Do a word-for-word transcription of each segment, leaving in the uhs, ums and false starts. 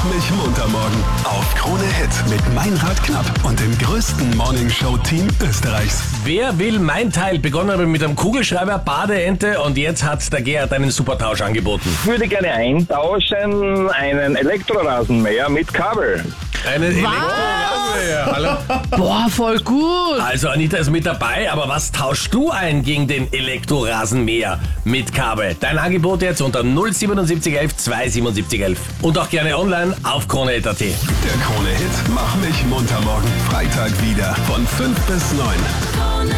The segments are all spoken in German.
mich munter morgen auf Krone Hit mit Meinrad Knapp und dem größten Morningshow-Team Österreichs. Wer will mein Teil? Begonnen habe ich mit einem Kugelschreiber, Badeente und jetzt hat der Gerhard einen super Tausch angeboten. Ich würde gerne eintauschen einen Elektrorasenmäher mit Kabel. Einen Elektrorasenmäher, hallo? Boah, voll gut. Also Anita ist mit dabei, aber was tauschst du ein gegen den Elektrorasenmäher mit Kabel? Dein Angebot jetzt unter null siebenundsiebzig elf zweihundertsiebenundsiebzig elf und auch gerne online auf kronehit punkt at. Der Krone Hit Mach mich munter morgen Freitag wieder von fünf bis neun.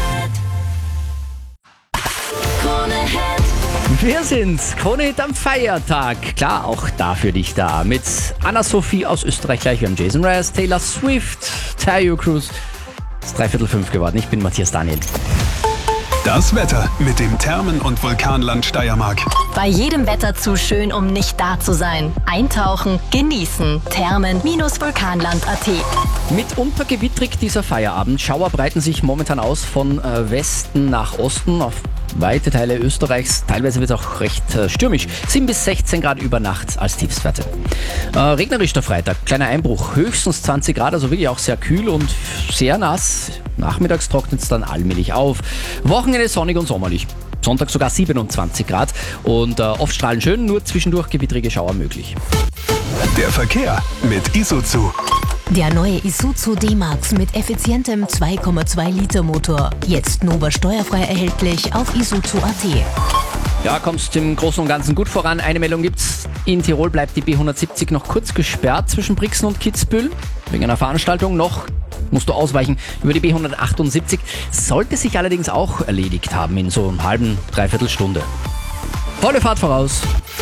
Wir sind Krone Hit am Feiertag. Klar, auch da für dich da. Mit Anna-Sophie aus Österreich gleich. Wir haben Jason Mraz, Taylor Swift, Tayo Cruz. Es ist dreiviertel fünf geworden. Ich bin Matthias Daniel. Das Wetter mit dem Thermen- und Vulkanland Steiermark. Bei jedem Wetter zu schön, um nicht da zu sein. Eintauchen, genießen. Thermen-vulkanland punkt at. Mitunter gewittrig dieser Feierabend. Schauer breiten sich momentan aus von äh, Westen nach Osten auf weite Teile Österreichs. Teilweise wird es auch recht äh, stürmisch. sieben bis sechzehn Grad über Nacht als Tiefstwerte. Äh, regnerisch der Freitag. Kleiner Einbruch. Höchstens zwanzig Grad, also wirklich auch sehr kühl und sehr nass. Nachmittags trocknet es dann allmählich auf. Wochenende sonnig und sommerlich. Sonntag sogar siebenundzwanzig Grad und äh, oft strahlend schön, nur zwischendurch gewittrige Schauer möglich. Der Verkehr mit Isuzu. Der neue Isuzu D-Max mit effizientem zwei Komma zwei Liter Motor. Jetzt Nova steuerfrei erhältlich auf isuzu punkt at. Ja, kommst im Großen und Ganzen gut voran. Eine Meldung gibt's. In Tirol bleibt die B hundertsiebzig noch kurz gesperrt zwischen Brixen und Kitzbühel. Wegen einer Veranstaltung noch musst du ausweichen über die B hundertachtundsiebzig. Sollte sich allerdings auch erledigt haben in so einer halben, dreiviertel Stunde. Volle Fahrt voraus.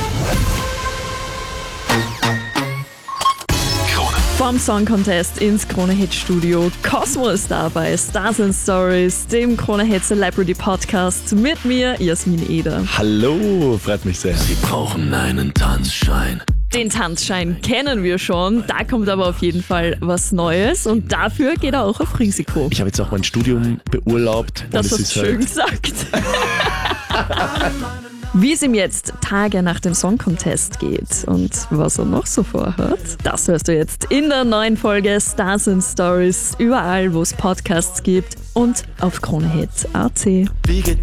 Vom Song Contest ins Krone Hit Studio. Cosmo ist da bei Stars and Stories, dem Krone Hit Celebrity Podcast mit mir, Jasmin Eder. Hallo, freut mich sehr. Sie brauchen einen Tanzschein. Den Tanzschein kennen wir schon, da kommt aber auf jeden Fall was Neues und dafür geht er auch auf Risiko. Ich habe jetzt auch mein Studium beurlaubt. Das und es hast ist du schön halt gesagt. Wie es ihm jetzt Tage nach dem Song Contest geht und was er noch so vorhat, das hörst du jetzt in der neuen Folge Stars and Stories, überall wo es Podcasts gibt und auf kronehit punkt at.